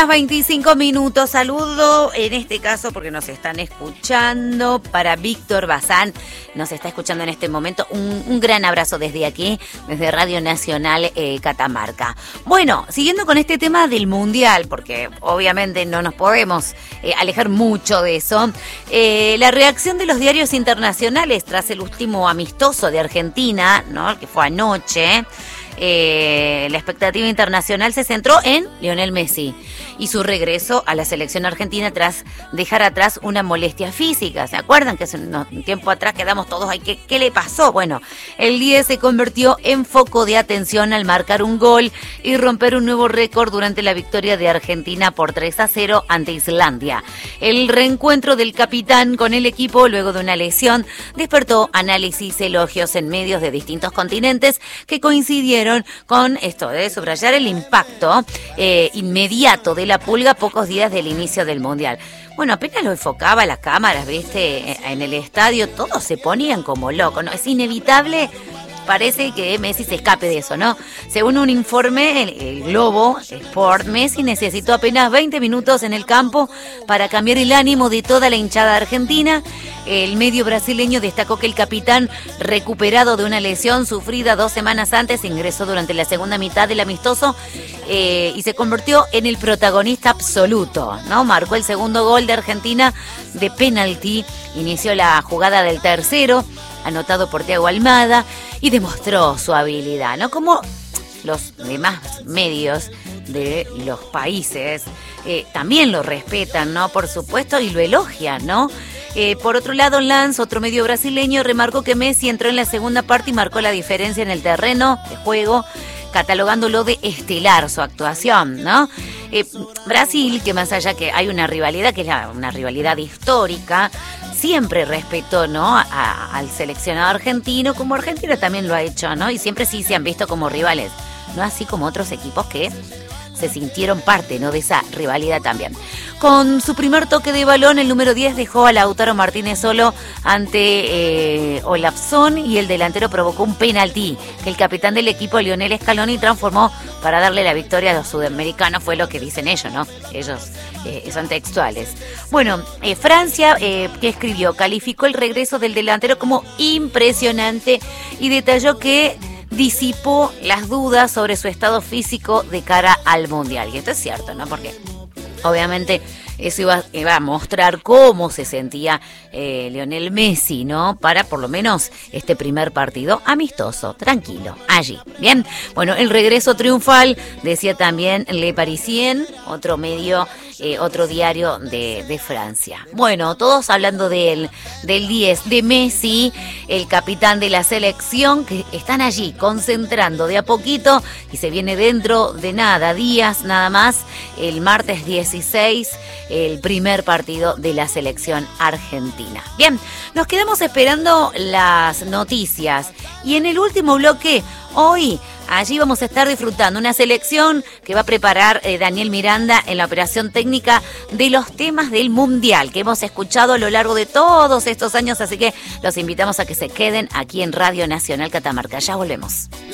25 minutos, saludo en este caso porque nos están escuchando para Víctor Bazán, nos está escuchando en este momento, un gran abrazo desde aquí, desde Radio Nacional Catamarca. Bueno, siguiendo con este tema del Mundial, porque obviamente no nos podemos alejar mucho de eso, la reacción de los diarios internacionales tras el último amistoso de Argentina, ¿no?, que fue anoche. La expectativa internacional se centró en Lionel Messi y su regreso a la selección argentina tras dejar atrás una molestia física. ¿Se acuerdan que hace un tiempo atrás quedamos todos ahí? ¿Qué le pasó? Bueno, el 10 se convirtió en foco de atención al marcar un gol y romper un nuevo récord durante la victoria de Argentina por 3-0 ante Islandia. El reencuentro del capitán con el equipo luego de una lesión despertó análisis y elogios en medios de distintos continentes que coincidieron con esto de subrayar el impacto inmediato de la Pulga pocos días del inicio del Mundial. Bueno, apenas lo enfocaba las cámaras, viste, en el estadio, todos se ponían como locos, ¿no? Es inevitable. Parece que Messi se escape de eso, ¿no? Según un informe, el Globo Sport, Messi necesitó apenas 20 minutos en el campo para cambiar el ánimo de toda la hinchada argentina. El medio brasileño destacó que el capitán, recuperado de una lesión sufrida 2 semanas antes, ingresó durante la segunda mitad del amistoso y se convirtió en el protagonista absoluto, ¿no? Marcó el segundo gol de Argentina de penalti, inició la jugada del tercero, anotado por Thiago Almada, y demostró su habilidad, ¿no? Como los demás medios de los países también lo respetan, ¿no? Por supuesto, y lo elogian, ¿no? Por otro lado, Lance, otro medio brasileño, remarcó que Messi entró en la segunda parte y marcó la diferencia en el terreno de juego, catalogándolo de estelar su actuación, ¿no? Brasil, que más allá que hay una rivalidad, que es una rivalidad histórica, siempre respetó, ¿no?, al seleccionado argentino, como Argentina también lo ha hecho, ¿no? Y siempre sí se han visto como rivales, no así como otros equipos que se sintieron parte, ¿no?, de esa rivalidad también. Con su primer toque de balón, el número 10 dejó a Lautaro Martínez solo ante Olafsson y el delantero provocó un penalti que el capitán del equipo, Lionel Scaloni, transformó para darle la victoria a los sudamericanos, fue lo que dicen ellos, ¿no? Ellos son textuales. Bueno, Francia, que escribió, calificó el regreso del delantero como impresionante y detalló que disipó las dudas sobre su estado físico de cara al Mundial. Y esto es cierto, ¿no? Porque obviamente eso iba a mostrar cómo se sentía Lionel Messi, ¿no? Para por lo menos este primer partido amistoso, tranquilo, allí. Bien, bueno, el regreso triunfal, decía también Le Parisien, otro medio, otro diario de Francia. Bueno, todos hablando del 10 de Messi, el capitán de la selección, que están allí concentrando de a poquito y se viene dentro de días nada más, el martes 16, el primer partido de la selección argentina. Bien, nos quedamos esperando las noticias y en el último bloque, hoy, allí vamos a estar disfrutando una selección que va a preparar Daniel Miranda en la operación técnica de los temas del Mundial que hemos escuchado a lo largo de todos estos años, así que los invitamos a que se queden aquí en Radio Nacional Catamarca. Ya volvemos.